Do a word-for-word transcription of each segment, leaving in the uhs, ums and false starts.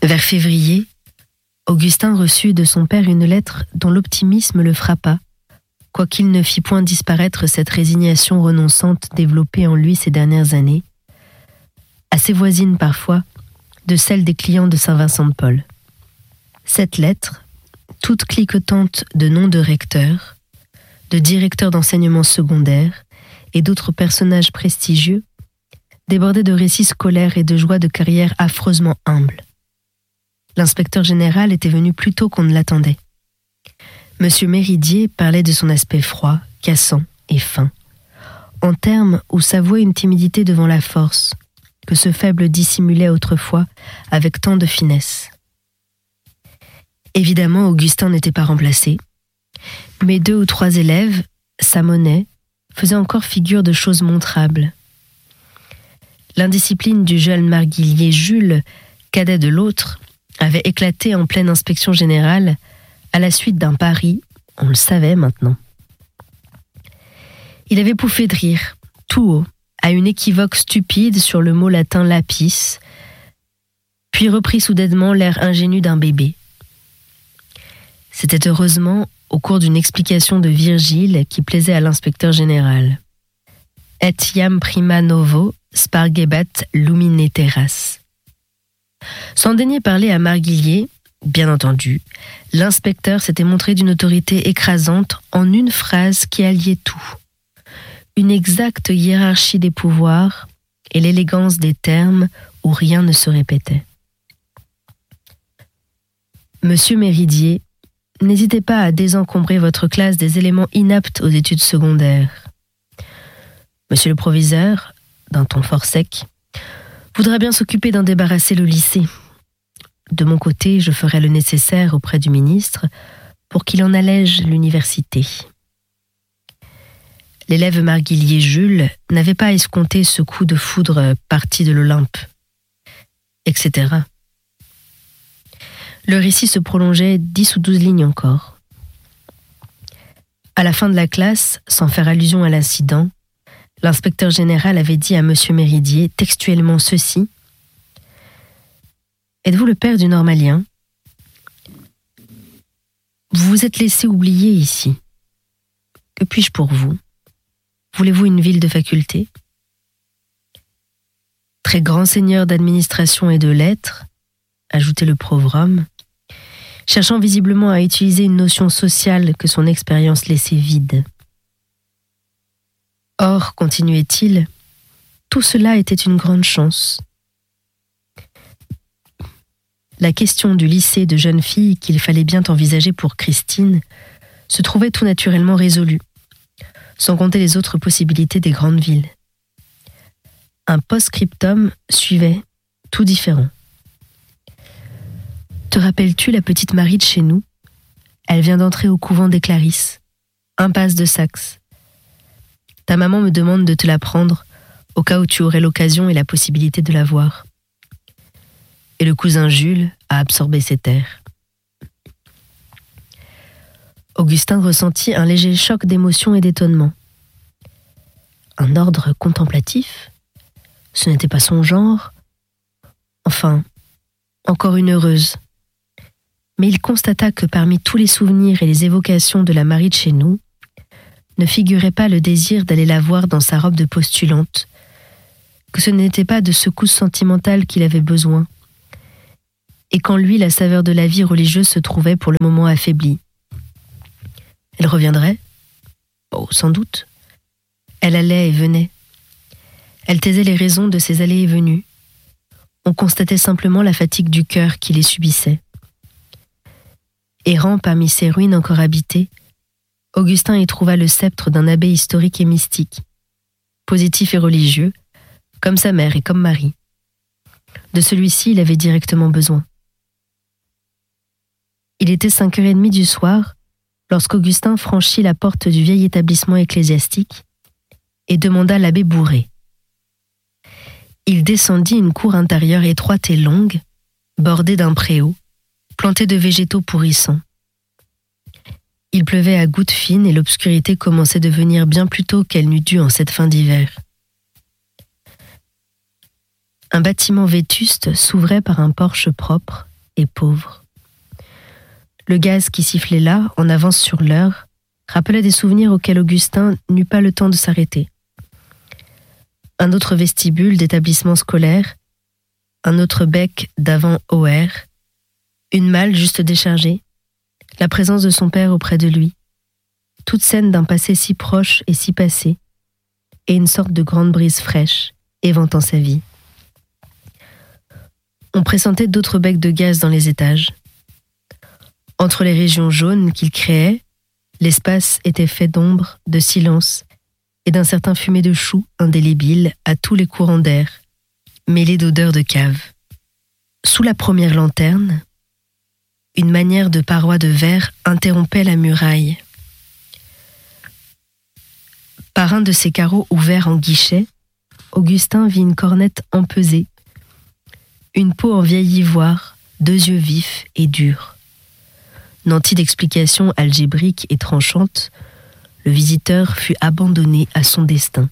Vers février, Augustin reçut de son père une lettre dont l'optimisme le frappa, quoiqu'il ne fît point disparaître cette résignation renonçante développée en lui ces dernières années, assez voisine parfois de celle des clients de Saint-Vincent-de-Paul. Cette lettre, toute cliquetante de noms de recteurs, de directeurs d'enseignement secondaire et d'autres personnages prestigieux, débordait de récits scolaires et de joies de carrière affreusement humbles. L'inspecteur général était venu plus tôt qu'on ne l'attendait. Monsieur Méridier parlait de son aspect froid, cassant et fin, en termes où s'avouait une timidité devant la force, que ce faible dissimulait autrefois avec tant de finesse. Évidemment, Augustin n'était pas remplacé, mais deux ou trois élèves, sa monnaie, faisaient encore figure de choses montrables. L'indiscipline du jeune marguillier Jules, cadet de l'autre, avait éclaté en pleine inspection générale à la suite d'un pari, on le savait maintenant. Il avait pouffé de rire, tout haut, à une équivoque stupide sur le mot latin lapis, puis reprit soudainement l'air ingénu d'un bébé. C'était heureusement au cours d'une explication de Virgile qui plaisait à l'inspecteur général. Et iam prima novo spargebet lumine terras. Sans daigner parler à Marguillier, bien entendu, l'inspecteur s'était montré d'une autorité écrasante en une phrase qui alliait tout. Une exacte hiérarchie des pouvoirs et l'élégance des termes où rien ne se répétait. Monsieur Méridier, n'hésitez pas à désencombrer votre classe des éléments inaptes aux études secondaires. Monsieur le proviseur, d'un ton fort sec, voudra bien s'occuper d'en débarrasser le lycée. De mon côté, je ferai le nécessaire auprès du ministre pour qu'il en allège l'université. L'élève marguillier Jules n'avait pas escompté ce coup de foudre parti de l'Olympe, et cetera. Le récit se prolongeait dix ou douze lignes encore. À la fin de la classe, sans faire allusion à l'incident, l'inspecteur général avait dit à monsieur Méridier textuellement ceci. « Êtes-vous le père du normalien ? Vous vous êtes laissé oublier ici. Que puis-je pour vous ? Voulez-vous une ville de faculté ? Très grand seigneur d'administration et de lettres, ajoutait le pauvre homme, cherchant visiblement à utiliser une notion sociale que son expérience laissait vide. Or, continuait-il, tout cela était une grande chance. La question du lycée de jeunes filles qu'il fallait bien envisager pour Christine se trouvait tout naturellement résolue, sans compter les autres possibilités des grandes villes. Un post-scriptum suivait, tout différent. Te rappelles-tu la petite Marie de chez nous ? Elle vient d'entrer au couvent des Clarisses, impasse de Saxe. Ta maman me demande de te la prendre, au cas où tu aurais l'occasion et la possibilité de la voir. Et le cousin Jules a absorbé ses terres. Augustin ressentit un léger choc d'émotion et d'étonnement. Un ordre contemplatif ? Ce n'était pas son genre. Enfin, encore une heureuse. Mais il constata que parmi tous les souvenirs et les évocations de la Marie de chez nous, ne figurait pas le désir d'aller la voir dans sa robe de postulante, que ce n'était pas de secousses sentimentales qu'il avait besoin, et qu'en lui la saveur de la vie religieuse se trouvait pour le moment affaiblie. Elle reviendrait ? Oh, sans doute. Elle allait et venait. Elle taisait les raisons de ses allées et venues. On constatait simplement la fatigue du cœur qui les subissait. Errant parmi ces ruines encore habitées, Augustin y trouva le sceptre d'un abbé historique et mystique, positif et religieux, comme sa mère et comme Marie. De celui-ci, il avait directement besoin. Il était cinq heures trente du soir lorsqu'Augustin franchit la porte du vieil établissement ecclésiastique et demanda l'abbé Bourré. Il descendit une cour intérieure étroite et longue, bordée d'un préau, plantée de végétaux pourrissants. Il pleuvait à gouttes fines et l'obscurité commençait de venir bien plus tôt qu'elle n'eût dû en cette fin d'hiver. Un bâtiment vétuste s'ouvrait par un porche propre et pauvre. Le gaz qui sifflait là, en avance sur l'heure, rappelait des souvenirs auxquels Augustin n'eut pas le temps de s'arrêter. Un autre vestibule d'établissement scolaire, un autre bec d'avant-O R, une malle juste déchargée, la présence de son père auprès de lui, toute scène d'un passé si proche et si passé, et une sorte de grande brise fraîche, éventant sa vie. On pressentait d'autres becs de gaz dans les étages. Entre les régions jaunes qu'il créait, l'espace était fait d'ombre, de silence et d'un certain fumet de chou indélébile à tous les courants d'air, mêlés d'odeurs de cave. Sous la première lanterne, une manière de paroi de verre interrompait la muraille. Par un de ces carreaux ouverts en guichet, Augustin vit une cornette empesée, une peau en vieil ivoire, deux yeux vifs et durs. Nanti d'explications algébriques et tranchantes, le visiteur fut abandonné à son destin.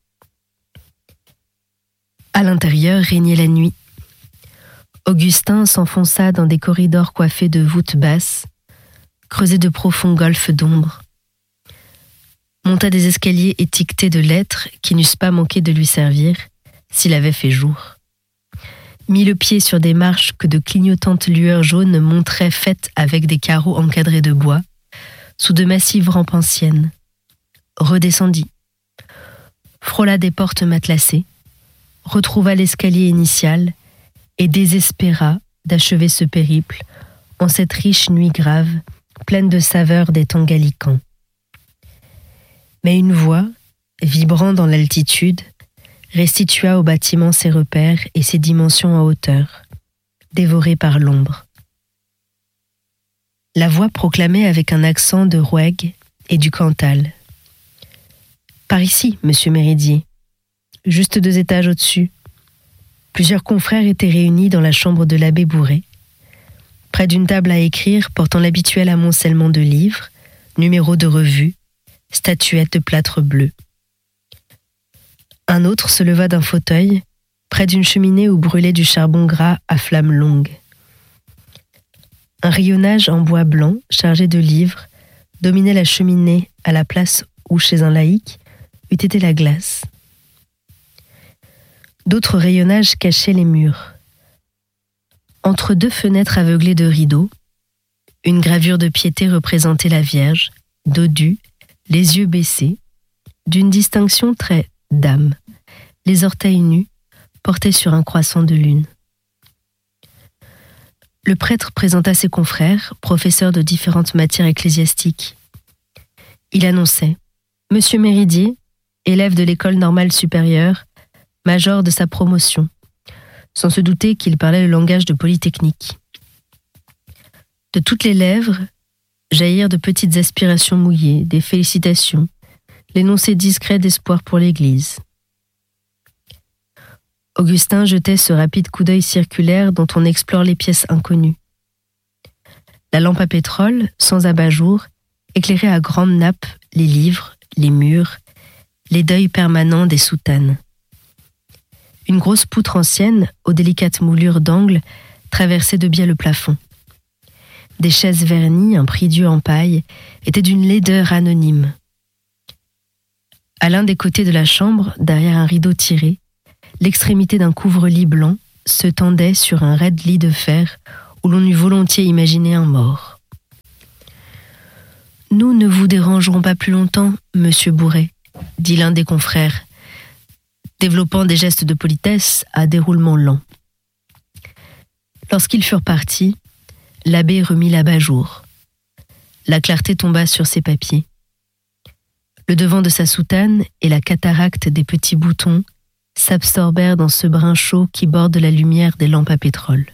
À l'intérieur régnait la nuit. Augustin s'enfonça dans des corridors coiffés de voûtes basses, creusés de profonds golfes d'ombre, monta des escaliers étiquetés de lettres qui n'eussent pas manqué de lui servir s'il avait fait jour. Mit le pied sur des marches que de clignotantes lueurs jaunes montraient faites avec des carreaux encadrés de bois, sous de massives rampes anciennes. Redescendit, frôla des portes matelassées, retrouva l'escalier initial et désespéra d'achever ce périple en cette riche nuit grave, pleine de saveurs des temps gallicans. Mais une voix, vibrant dans l'altitude, restitua au bâtiment ses repères et ses dimensions en hauteur, dévorées par l'ombre. La voix proclamait avec un accent de Roueg et du Cantal. « Par ici, monsieur Méridier, juste deux étages au-dessus. » Plusieurs confrères étaient réunis dans la chambre de l'abbé Bourret, près d'une table à écrire portant l'habituel amoncellement de livres, numéros de revues, statuettes de plâtre bleu. Un autre se leva d'un fauteuil, près d'une cheminée où brûlait du charbon gras à flamme longue. Un rayonnage en bois blanc, chargé de livres, dominait la cheminée à la place où, chez un laïc, eût été la glace. D'autres rayonnages cachaient les murs. Entre deux fenêtres aveuglées de rideaux, une gravure de piété représentait la Vierge, dodue, les yeux baissés, d'une distinction très dame, les orteils nus, portés sur un croissant de lune. Le prêtre présenta ses confrères, professeurs de différentes matières ecclésiastiques. Il annonçait « Monsieur Méridier, élève de l'école normale supérieure, major de sa promotion », sans se douter qu'il parlait le langage de Polytechnique. De toutes les lèvres jaillirent de petites aspirations mouillées, des félicitations, l'énoncé discret d'espoir pour l'Église. Augustin jetait ce rapide coup d'œil circulaire dont on explore les pièces inconnues. La lampe à pétrole, sans abat-jour, éclairait à grandes nappes les livres, les murs, les deuils permanents des soutanes. Une grosse poutre ancienne, aux délicates moulures d'angle, traversait de biais le plafond. Des chaises vernies, un prie-dieu en paille, étaient d'une laideur anonyme. À l'un des côtés de la chambre, derrière un rideau tiré, l'extrémité d'un couvre-lit blanc se tendait sur un raide lit de fer où l'on eût volontiers imaginé un mort. « Nous ne vous dérangerons pas plus longtemps, monsieur Bourret, » dit l'un des confrères, développant des gestes de politesse à déroulement lent. Lorsqu'ils furent partis, l'abbé remit l'abat-jour. La clarté tomba sur ses papiers. Le devant de sa soutane et la cataracte des petits boutons s'absorbèrent dans ce brin chaud qui borde la lumière des lampes à pétrole.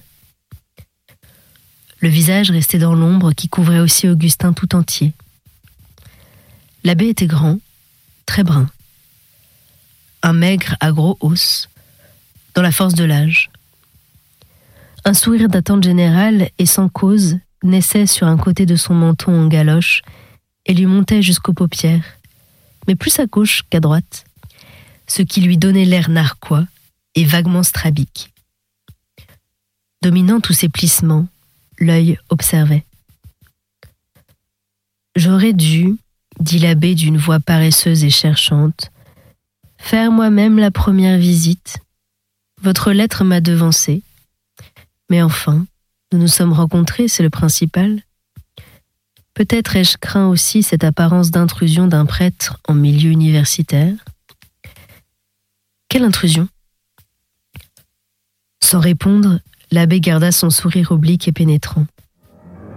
Le visage restait dans l'ombre qui couvrait aussi Augustin tout entier. L'abbé était grand, très brun. Un maigre à gros os, dans la force de l'âge. Un sourire d'attente générale et sans cause naissait sur un côté de son menton en galoche et lui montait jusqu'aux paupières, mais plus à gauche qu'à droite, ce qui lui donnait l'air narquois et vaguement strabique. Dominant tous ces plissements, l'œil observait. « J'aurais dû, dit l'abbé d'une voix paresseuse et cherchante, faire moi-même la première visite. Votre lettre m'a devancé. Mais enfin, nous nous sommes rencontrés, c'est le principal. Peut-être ai-je craint aussi cette apparence d'intrusion d'un prêtre en milieu universitaire. Quelle intrusion ? Sans répondre, l'abbé garda son sourire oblique et pénétrant.